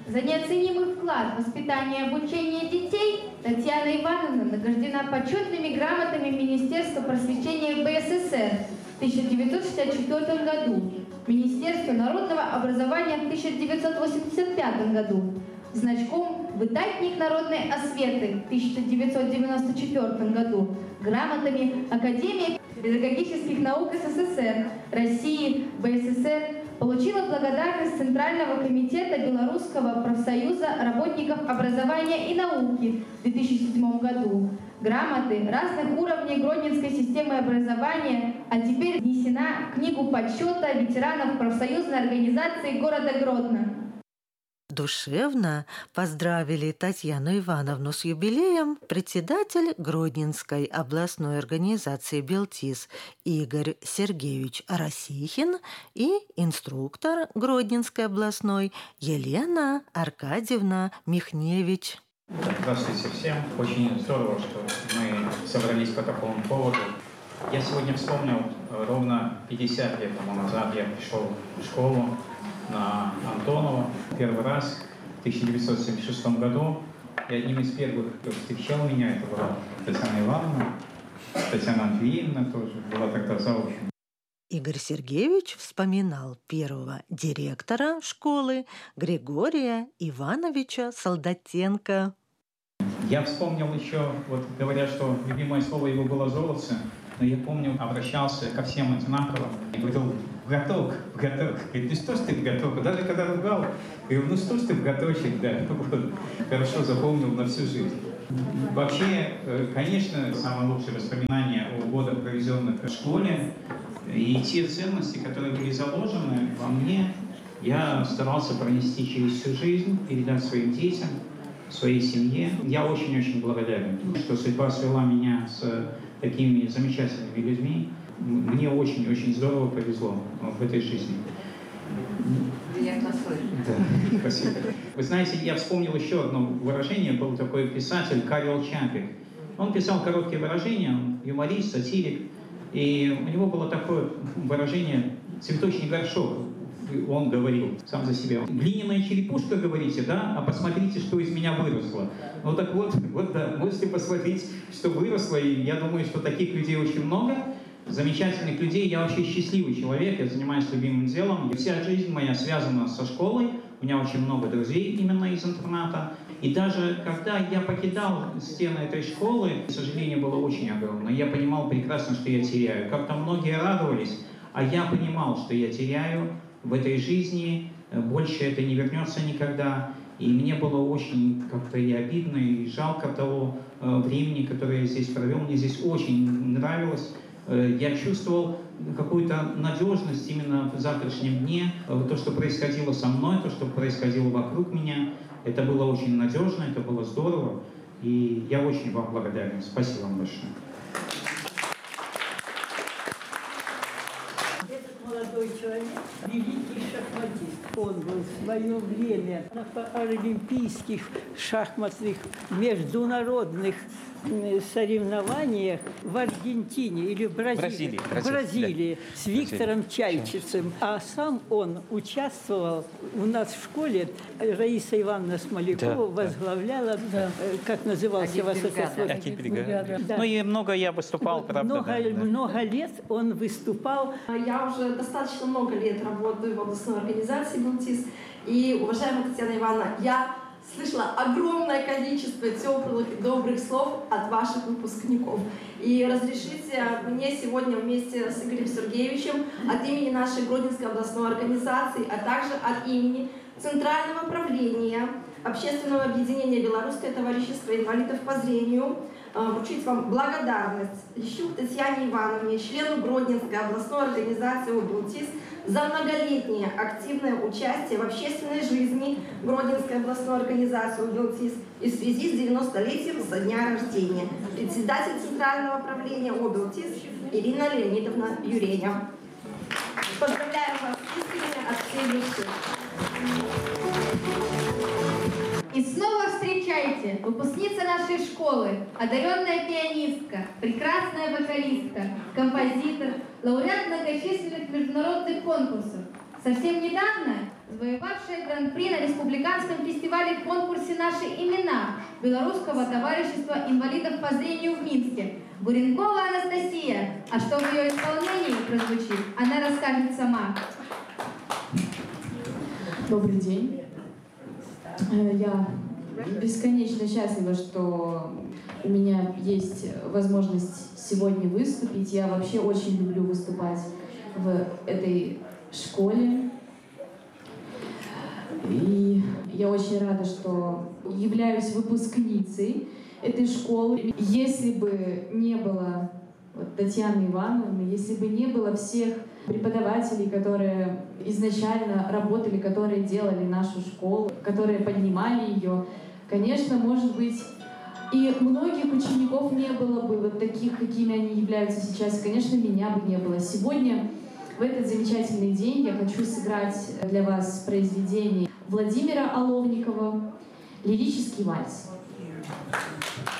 За неоценимый вклад в воспитание и обучение детей Татьяна Ивановна награждена почетными грамотами Министерства просвещения БССР в 1964 году, Министерства народного образования в 1985 году, значком «Выдатник народной осветы» в 1994 году, грамотами Академии педагогических наук СССР, России, БССР, получила благодарность Центрального комитета Белорусского профсоюза работников образования и науки в 2007 году, грамоты разных уровней Гродненской системы образования, а теперь внесена в Книгу почета ветеранов профсоюзной организации города Гродно. Душевно поздравили Татьяну Ивановну с юбилеем председатель Гродненской областной организации «Белтис» Игорь Сергеевич Росихин и инструктор Гродненской областной Елена Аркадьевна Михневич. Здравствуйте всем. Очень здорово, что мы собрались по такому поводу. Я сегодня вспомнил, ровно 50 лет тому назад я пришел в школу на Антонова первый раз в 1976 году. И одним из первых, кто встречал меня, это была Татьяна Ивановна. Татьяна Андреевна тоже была тогда заучена. Игорь Сергеевич вспоминал первого директора школы Григория Ивановича Солдатенко. Я вспомнил еще, вот говорят, что любимое слово его было «золотце», но я помню, обращался ко всем одинаково и говорил: «Браток, браток». Говорит: «Ну что ж ты, браток?» Даже когда ругал, говорил: «Ну что ж ты, браточек», да. Вот. Хорошо запомнил на всю жизнь. Вообще, конечно, самое лучшее воспоминание о годах, проведенных в школе, и те ценности, которые были заложены во мне, я старался пронести через всю жизнь, передать своим детям, своей семье. Я очень-очень благодарен, что судьба свела меня с такими замечательными людьми. Мне очень-очень здорово повезло в этой жизни. Приятно слышать. Да, спасибо. Вы знаете, я вспомнил еще одно выражение. Был такой писатель Карел Чапик. Он писал короткие выражения, он юморист, сатирик. И у него было такое выражение «цветочный горшок». Он говорил сам за себя: «Глиняная черепушка, говорите, да? А посмотрите, что из меня выросло». Ну так вот да, можете посмотреть, что выросло. И я думаю, что таких людей очень много. Замечательных людей. Я вообще счастливый человек, я занимаюсь любимым делом. И вся жизнь моя связана со школой. У меня очень много друзей именно из интерната. И даже когда я покидал стены этой школы, сожаление было очень огромное. Я понимал прекрасно, что я теряю. Как-то многие радовались, а я понимал, что я теряю в этой жизни. Больше это не вернется никогда. И мне было очень как-то и обидно, и жалко того времени, которое я здесь провел. Мне здесь очень нравилось. Я чувствовал какую-то надежность именно в завтрашнем дне. То, что происходило со мной, то, что происходило вокруг меня, это было очень надежно, это было здорово. И я очень вам благодарен. Спасибо вам большое. Этот молодой человек – великий шахматист. Он был в свое время на паралимпийских шахматных международных соревнованиях в Аргентине или в Бразилии с Виктором Чайчицем. А сам он участвовал у нас в школе. Раиса Ивановна Смолякова возглавляла, как назывался вас это? Ну и много я выступал, правда. Много лет он выступал. Я уже достаточно много лет работаю в областной организации «Белтис». И, уважаемая Татьяна Ивановна, я слышала огромное количество теплых и добрых слов от ваших выпускников. И разрешите мне сегодня вместе с Игорем Сергеевичем от имени нашей Гродненской областной организации, а также от имени Центрального правления Общественного объединения «Белорусское товарищество инвалидов по зрению» вручить вам благодарность Лещук Татьяне Ивановне, члену Гродненской областной организации «Белтис», за многолетнее активное участие в общественной жизни Гродненской областной организации «Белтис» и в связи с 90-летием со дня рождения. Председатель Центрального правления «Белтис» Ирина Леонидовна Юреня. Поздравляем вас искренне от всей души. И снова встречайте, выпускница нашей школы, одаренная пианистка, прекрасная вокалистка, композитор, лауреат многочисленных международных конкурсов. Совсем недавно завоевавшая гран-при на республиканском фестивале-конкурсе «Наши имена» Белорусского товарищества инвалидов по зрению в Минске. Буренкова Анастасия. А что в ее исполнении прозвучит, она расскажет сама. Добрый день. Я бесконечно счастлива, что у меня есть возможность сегодня выступить. Я вообще очень люблю выступать в этой школе. И я очень рада, что являюсь выпускницей этой школы. Если бы не было Татьяны Ивановны, если бы не было всех преподавателей, которые изначально работали, которые делали нашу школу, которые поднимали ее, конечно, может быть, и многих учеников не было бы вот таких, какими они являются сейчас. Конечно, меня бы не было. Сегодня, в этот замечательный день, я хочу сыграть для вас произведение Владимира Оловникова «Лирический вальс».